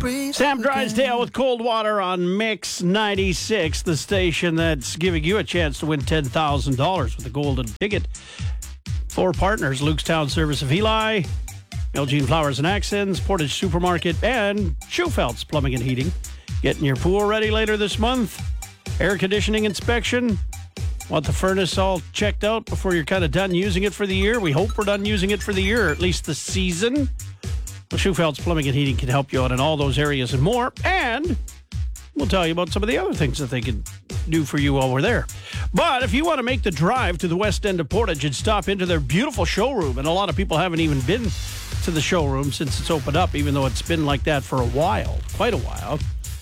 Sam Drysdale with Cold Water on Mix 96, the station that's giving you a chance to win $10,000 with a golden ticket. 4 partners: Luke's Town Service of Eli, Elgin Flowers and Accents, Portage Supermarket, and Schufelt's Plumbing and Heating. Getting your pool ready later this month. Air conditioning inspection. Want the furnace all checked out before you're kind of done using it for the year? We hope we're done using it for the year, or at least the season. Well, Schufelt's Plumbing and Heating can help you out in all those areas and more. And we'll tell you about some of the other things that they can do for you while we're there. But if you want to make the drive to the west end of Portage and stop into their beautiful showroom, and a lot of people haven't even been to the showroom since it's opened up, even though it's been like that for a while, quite a while.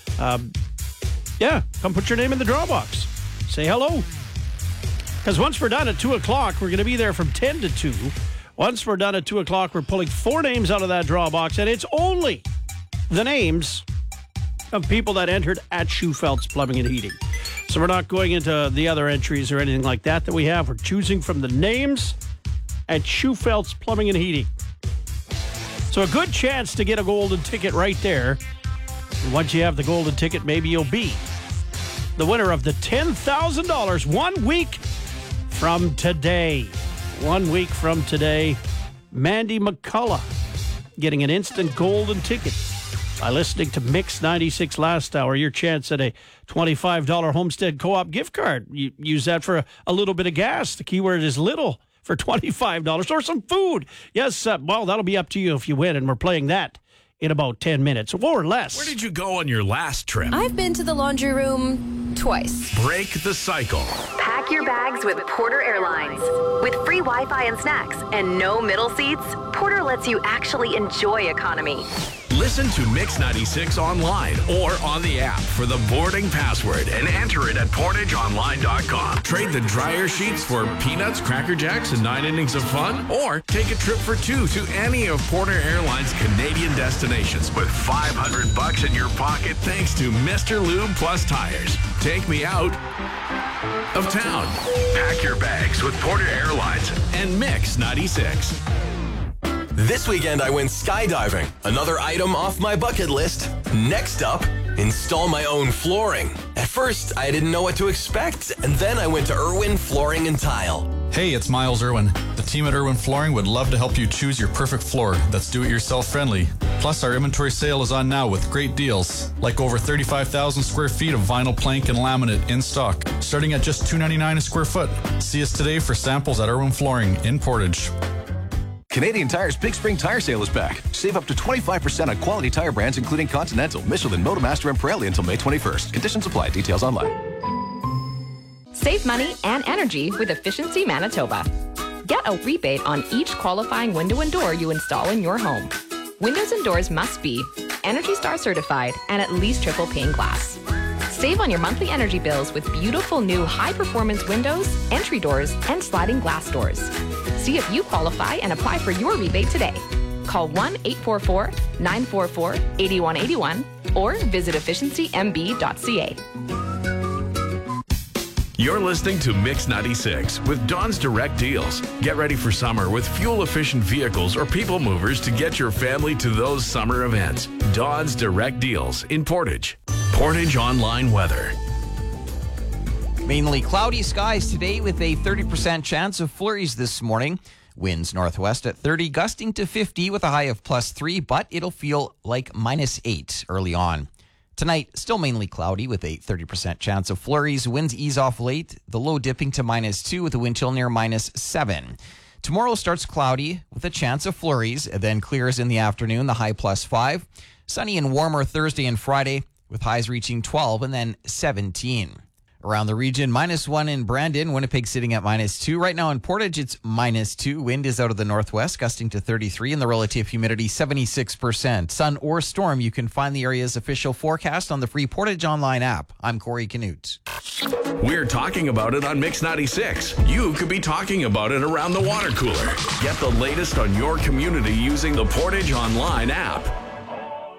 Come put your name in the draw box. Say hello. Because once we're done at 2 o'clock, we're going to be there from 10 to 2. Once we're done at 2 o'clock, we're pulling 4 names out of that draw box, and it's only the names of people that entered at Schufelt's Plumbing and Heating. So we're not going into the other entries or anything like that we have. We're choosing from the names at Schufelt's Plumbing and Heating. So a good chance to get a golden ticket right there. And once you have the golden ticket, maybe you'll be the winner of the $10,000 1 week from today. 1 week from today, Mandy McCullough getting an instant golden ticket by listening to Mix 96 last hour. Your chance at a $25 Homestead Co-op gift card. You use that for a little bit of gas. The keyword is little for $25, or some food. Yes, that'll be up to you if you win, and we're playing that in about 10 minutes or less. Where did you go on your last trip? I've been to the laundry room twice. Break the cycle. Pack your bags with Porter Airlines. With free Wi-Fi and snacks and no middle seats, Porter lets you actually enjoy economy. Listen to Mix 96 online or on the app for the boarding password and enter it at portageonline.com. Trade the dryer sheets for peanuts, Cracker Jacks, and 9 innings of fun, or take a trip for 2 to any of Porter Airlines' Canadian destinations with $500 in your pocket thanks to Mr. Lube Plus Tires. Take me out of town. Pack your bags with Porter Airlines and Mix 96. This weekend I went skydiving, another item off my bucket list. Next up, install my own flooring. At first, I didn't know what to expect, and then I went to Irwin Flooring and Tile. Hey, it's Miles Irwin. The team at Irwin Flooring would love to help you choose your perfect floor that's do-it-yourself friendly. Plus, our inventory sale is on now with great deals, like over 35,000 square feet of vinyl plank and laminate in stock, starting at just $2.99 a square foot. See us today for samples at Irwin Flooring in Portage. Canadian Tire's Big Spring Tire Sale is back. Save up to 25% on quality tire brands including Continental, Michelin, Motomaster, and Pirelli until May 21st. Conditions apply. Details online. Save money and energy with Efficiency Manitoba. Get a rebate on each qualifying window and door you install in your home. Windows and doors must be Energy Star certified and at least triple pane glass. Save on your monthly energy bills with beautiful new high-performance windows, entry doors, and sliding glass doors. See if you qualify and apply for your rebate today. Call 1-844-944-8181 or visit efficiencymb.ca. You're listening to Mix 96 with Don's Direct Deals. Get ready for summer with fuel-efficient vehicles or people movers to get your family to those summer events. Don's Direct Deals in Portage. Portage Online Weather. Mainly cloudy skies today with a 30% chance of flurries this morning. Winds northwest at 30, gusting to 50 with a high of +3, but it'll feel like -8 early on. Tonight, still mainly cloudy with a 30% chance of flurries. Winds ease off late, the low dipping to -2 with a wind chill near -7. Tomorrow starts cloudy with a chance of flurries, then clears in the afternoon, the high +5. Sunny and warmer Thursday and Friday with highs reaching 12 and then 17. Around the region, -1 in Brandon, Winnipeg sitting at -2. Right now in Portage, it's -2. Wind is out of the northwest, gusting to 33, and the relative humidity 76%. Sun or storm, you can find the area's official forecast on the free Portage Online app. I'm Corey Canute. We're talking about it on Mix 96. You could be talking about it around the water cooler. Get the latest on your community using the Portage Online app.